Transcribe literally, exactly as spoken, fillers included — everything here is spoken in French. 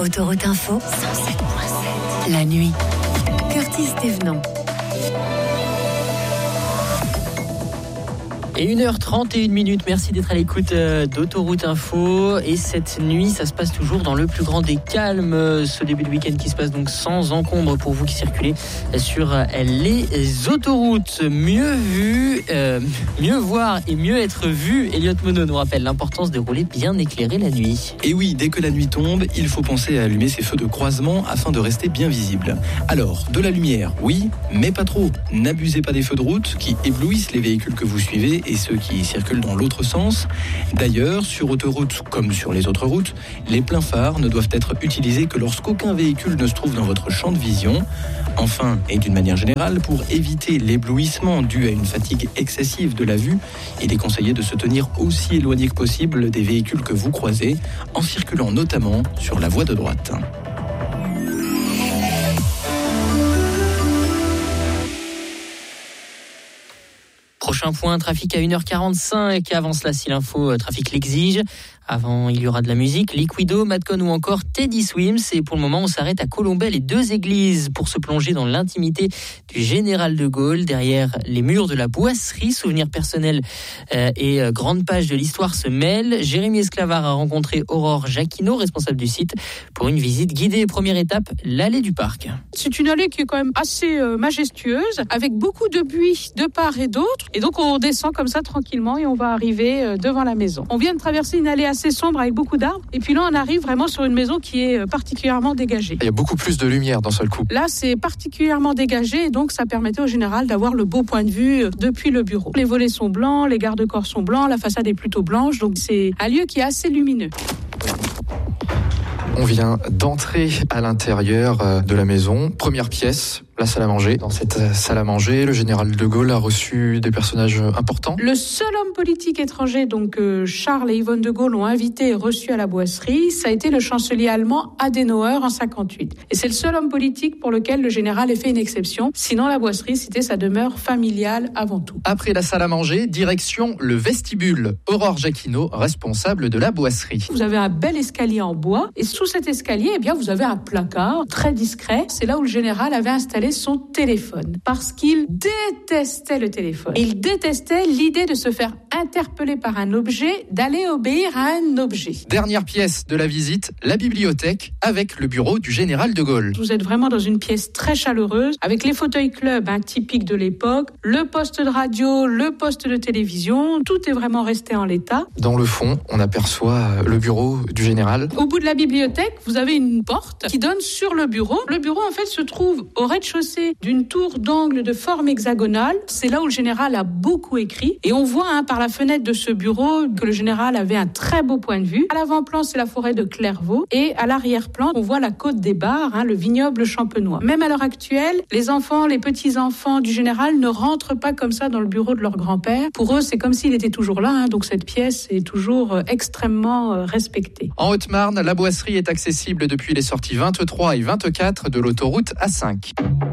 Autoroute Info, cent sept virgule sept. La nuit. Curtis Thévenon. Et une heure trente et une minutes, merci d'être à l'écoute d'Autoroute Info. Et cette nuit, ça se passe toujours dans le plus grand des calmes. Ce début de week-end qui se passe donc sans encombre pour vous qui circulez sur les autoroutes. Mieux vu, euh, mieux voir et mieux être vu. Elliot Monod nous rappelle l'importance de rouler bien éclairé la nuit. Et oui, dès que la nuit tombe, il faut penser à allumer ses feux de croisement afin de rester bien visible. Alors, de la lumière, oui, mais pas trop. N'abusez pas des feux de route qui éblouissent les véhicules que vous suivez et ceux qui circulent dans l'autre sens. D'ailleurs, sur autoroute comme sur les autres routes, les pleins phares ne doivent être utilisés que lorsqu'aucun véhicule ne se trouve dans votre champ de vision. Enfin, et d'une manière générale, pour éviter l'éblouissement dû à une fatigue excessive de la vue, il est conseillé de se tenir aussi éloigné que possible des véhicules que vous croisez, en circulant notamment sur la voie de droite. Prochain point, trafic à une heure quarante-cinq. Avant cela, si l'info trafic l'exige. Avant, il y aura de la musique, Liquido, Madcon ou encore Teddy Swims. Et pour le moment, on s'arrête à Colombey, les deux églises, pour se plonger dans l'intimité du général de Gaulle. Derrière les murs de la Boisserie, souvenirs personnels euh, et euh, grandes pages de l'histoire se mêlent. Jérémy Esclavard a rencontré Aurore Jacquinot, responsable du site, pour une visite guidée. Première étape, l'allée du parc. C'est une allée qui est quand même assez euh, majestueuse, avec beaucoup de buis de part et d'autre. Et donc, on descend comme ça tranquillement et on va arriver euh, devant la maison. On vient de traverser une allée assez sombre avec beaucoup d'arbres. Et puis là, on arrive vraiment sur une maison qui est particulièrement dégagée. Il y a beaucoup plus de lumière d'un seul coup. Là, c'est particulièrement dégagé et donc ça permettait au général d'avoir le beau point de vue depuis le bureau. Les volets sont blancs, les garde-corps sont blancs, la façade est plutôt blanche, donc c'est un lieu qui est assez lumineux. On vient d'entrer à l'intérieur de la maison. Première pièce, la salle à manger. Dans cette salle à manger, le général de Gaulle a reçu des personnages importants. Le seul homme politique étranger, donc euh, Charles et Yvonne de Gaulle, l'ont invité et reçu à la Boisserie. Ça a été le chancelier allemand Adenauer en cinquante-huit. Et c'est le seul homme politique pour lequel le général ait fait une exception. Sinon, la Boisserie, c'était sa demeure familiale avant tout. Après la salle à manger, direction le vestibule. Aurore Jacquinot, responsable de la Boisserie. Vous avez un bel escalier en bois et sous cet escalier, eh bien, vous avez un placard très discret. C'est là où le général avait installé son téléphone parce qu'il détestait le téléphone. Il détestait l'idée de se faire interpeller par un objet, d'aller obéir à un objet. Dernière pièce de la visite, la bibliothèque avec le bureau du général de Gaulle. Vous êtes vraiment dans une pièce très chaleureuse avec les fauteuils club hein, typiques de l'époque, le poste de radio, le poste de télévision, tout est vraiment resté en l'état. Dans le fond, on aperçoit le bureau du général. Au bout de la bibliothèque, vous avez une porte qui donne sur le bureau. Le bureau en fait se trouve au rez-de-chaussée d'une tour d'angle de forme hexagonale. C'est là où le général a beaucoup écrit. Et on voit hein, par la fenêtre de ce bureau que le général avait un très beau point de vue. À l'avant-plan, c'est la forêt de Clairvaux. Et à l'arrière-plan, on voit la côte des Bars, hein, le vignoble champenois. Même à l'heure actuelle, les enfants, les petits-enfants du général ne rentrent pas comme ça dans le bureau de leur grand-père. Pour eux, c'est comme s'il était toujours là. Hein, donc cette pièce est toujours euh, extrêmement euh, respectée. En Haute-Marne, la Boisserie est accessible depuis les sorties vingt-trois et vingt-quatre de l'autoroute A cinq.